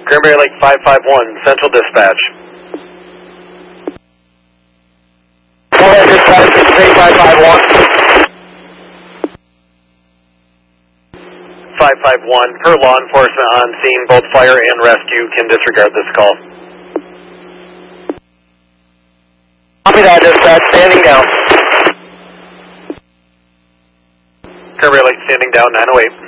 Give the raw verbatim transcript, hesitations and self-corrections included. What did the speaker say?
Cranberry Lake five five one, Central Dispatch. Central Dispatch, this is eight five five one. five five one, per law enforcement on scene, both fire and rescue can disregard this call. Copy that, dispatch, standing down. Cranberry Lake standing down, nine oh eight.